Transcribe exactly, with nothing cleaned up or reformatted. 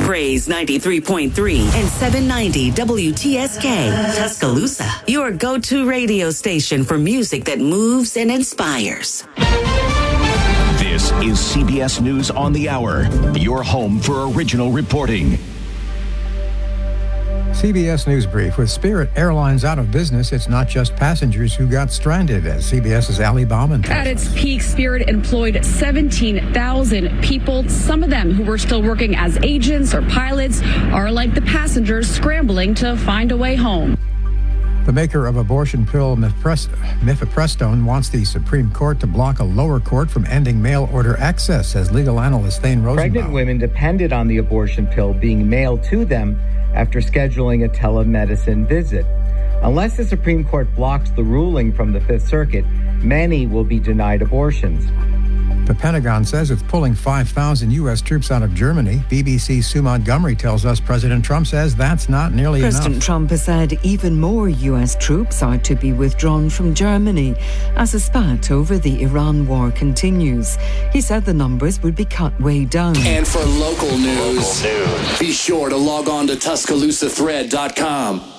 Praise ninety-three point three and seven ninety W T S K, Tuscaloosa. Your go-to radio station for music that moves and inspires. This is C B S News on the Hour, your home for original reporting. C B S News Brief. With Spirit Airlines out of business, it's not just passengers who got stranded, as CBS's Ali Bauman tells At its us. peak, Spirit employed seventeen thousand people. Some of them who were still working as agents or pilots are like the passengers scrambling to find a way home. The maker of abortion pill mifepristone wants the Supreme Court to block a lower court from ending mail order access, says legal analyst Thane Rosenbaum. Pregnant women depended on the abortion pill being mailed to them after scheduling a telemedicine visit. Unless the Supreme Court blocks the ruling from the Fifth Circuit, many will be denied abortions. The Pentagon says it's pulling five thousand U S troops out of Germany. B B C's Sue Montgomery tells us President Trump says that's not nearly President enough. Trump has said even more U S troops are to be withdrawn from Germany as a spat over the Iran war continues. He said the numbers would be cut way down. And for local news, local news. Be sure to log on to Tuscaloosa Thread dot com.